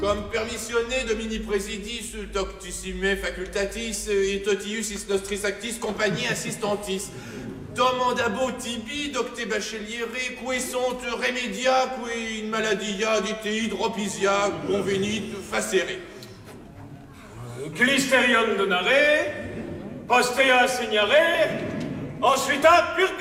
Comme permissionné domini presidis, doctissime facultatis, et totius is nostris actis compagnie assistantis. Domandabo tibi, docte bacheliere, que sont remedia, que in maladia dite hydropisia, convenit facere. Clisterium donare, postea signare, ensuite purga.